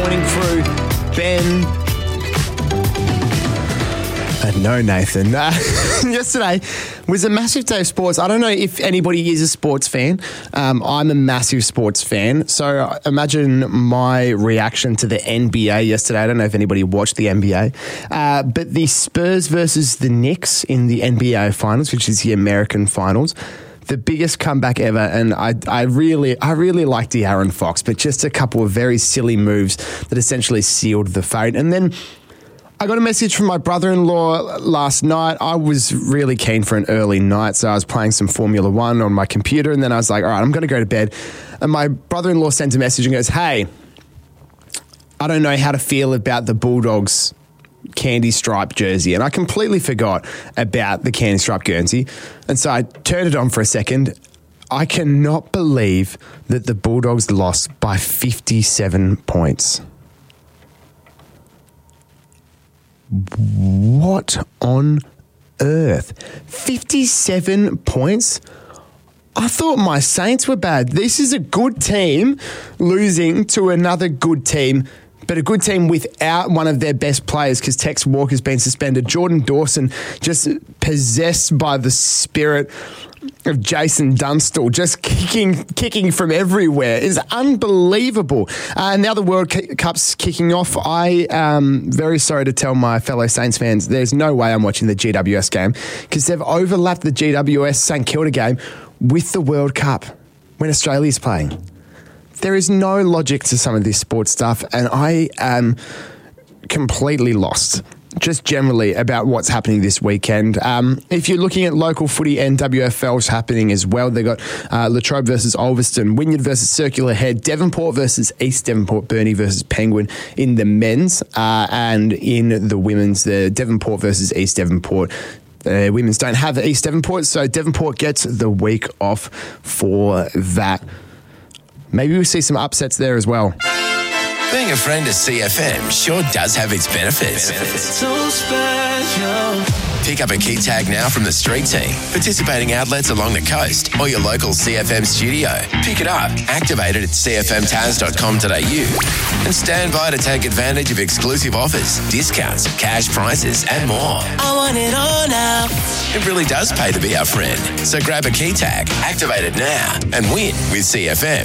morning crew. Ben. No, Nathan. Yesterday was a massive day of sports. I don't know if anybody is a sports fan. I'm a massive sports fan. So imagine my reaction to the NBA yesterday. I don't know if anybody watched the NBA. But the Spurs versus the Knicks in the NBA Finals, which is the American Finals, the biggest comeback ever, and I really like De'Aaron Fox, but just a couple of very silly moves that essentially sealed the fate. And then I got a message from my brother-in-law last night. I was really keen for an early night, so I was playing some Formula One on my computer, and then I was like, all right, I'm going to go to bed. And my brother-in-law sent a message and goes, hey, I don't know how to feel about the Bulldogs candy stripe jersey. And I completely forgot about the candy stripe Guernsey. And so I turned it on for a second. I cannot believe that the Bulldogs lost by 57 points. What on earth? 57 points? I thought my Saints were bad. This is a good team losing to another good team, but a good team without one of their best players because Tex Walker's been suspended. Jordan Dawson just possessed by the spirit of Jason Dunstall, just kicking from everywhere. Is unbelievable. Now the World Cup's kicking off. I am very sorry to tell my fellow Saints fans, there's no way I'm watching the GWS game because they've overlapped the GWS St Kilda game with the World Cup when Australia's playing. There is no logic to some of this sports stuff, and I am completely lost just generally about what's happening this weekend. If you're looking at local footy, NWFL's happening as well. They got Latrobe versus Ulverston, Wynyard versus Circular Head, Devonport versus East Devonport, Burnie versus Penguin in the men's, and in the women's, the Devonport versus East Devonport. Women's don't have East Devonport, so Devonport gets the week off for that. Maybe we'll see some upsets there as well. Being a friend of CFM sure does have its benefits. So special. Pick up a key tag now from the street team, participating outlets along the coast, or your local CFM studio. Pick it up, activate it at cfmtowns.com.au, and stand by to take advantage of exclusive offers, discounts, cash prices, and more. I want it all now. It really does pay to be our friend. So grab a key tag, activate it now, and win with CFM.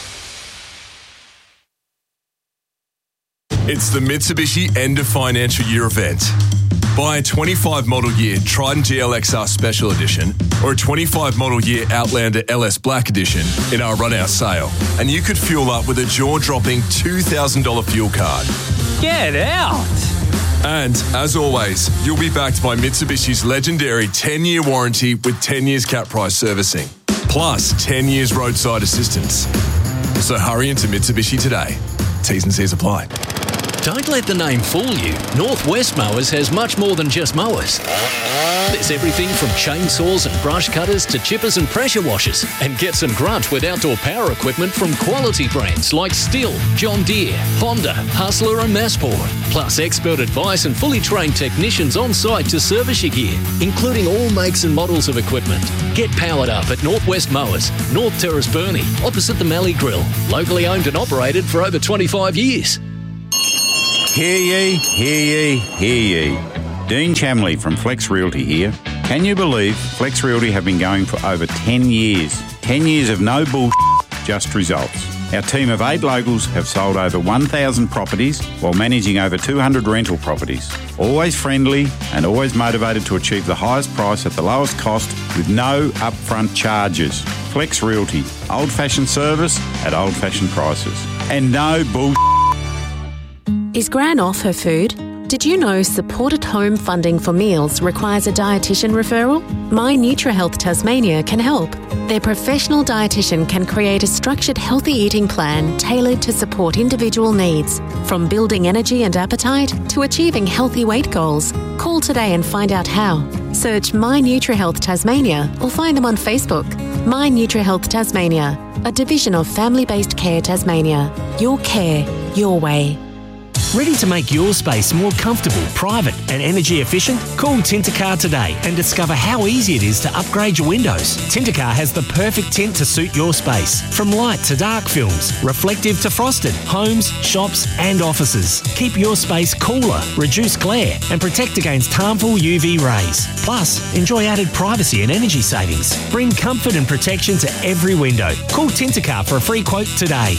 It's the Mitsubishi End of Financial Year event. Buy a 25 model year Trident GLXR Special Edition or a 25 model year Outlander LS Black Edition in our run-out sale, and you could fuel up with a jaw-dropping $2,000 fuel card. Get out! And, as always, you'll be backed by Mitsubishi's legendary 10-year warranty with 10 years cap price servicing, plus 10 years roadside assistance. So hurry into Mitsubishi today. T's and C's apply. Don't let the name fool you. Northwest Mowers has much more than just mowers. There's everything from chainsaws and brush cutters to chippers and pressure washers. And get some grunt with outdoor power equipment from quality brands like Stihl, John Deere, Honda, Hustler and Massport. Plus expert advice and fully trained technicians on site to service your gear, including all makes and models of equipment. Get powered up at Northwest Mowers, North Terrace Burnie, opposite the Mallee Grill. Locally owned and operated for over 25 years. Hear ye, hear ye, hear ye. Dean Chamley from Flex Realty here. Can you believe Flex Realty have been going for over 10 years? 10 years of no bullshit, just results. Our team of 8 locals have sold over 1,000 properties while managing over 200 rental properties. Always friendly and always motivated to achieve the highest price at the lowest cost with no upfront charges. Flex Realty. Old-fashioned service at old-fashioned prices. And no bullshit. Is Gran off her food? Did you know supported home funding for meals requires a dietitian referral? My NutriHealth Tasmania can help. Their professional dietitian can create a structured healthy eating plan tailored to support individual needs, from building energy and appetite to achieving healthy weight goals. Call today and find out how. Search My NutriHealth Tasmania or find them on Facebook. My NutriHealth Tasmania, a division of Family Based Care Tasmania. Your care, your way. Ready to make your space more comfortable, private and energy efficient? Call Tintercar today and discover how easy it is to upgrade your windows. Tintercar has the perfect tint to suit your space. From light to dark films, reflective to frosted, homes, shops and offices. Keep your space cooler, reduce glare and protect against harmful UV rays. Plus, enjoy added privacy and energy savings. Bring comfort and protection to every window. Call Tintercar for a free quote today.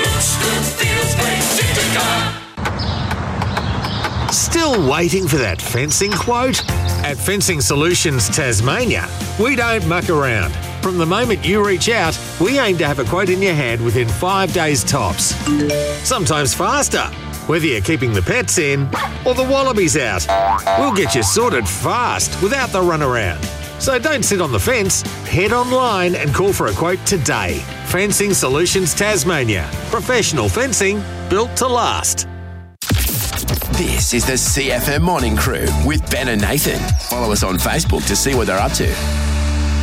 Still waiting for that fencing quote? At Fencing Solutions Tasmania, we don't muck around. From the moment you reach out, we aim to have a quote in your hand within 5 days tops. Sometimes faster, whether you're keeping the pets in or the wallabies out. We'll get you sorted fast without the runaround. So don't sit on the fence, head online and call for a quote today. Fencing Solutions Tasmania. Professional fencing built to last. This is the CFM Morning Crew with Ben and Nathan. Follow us on Facebook to see what they're up to.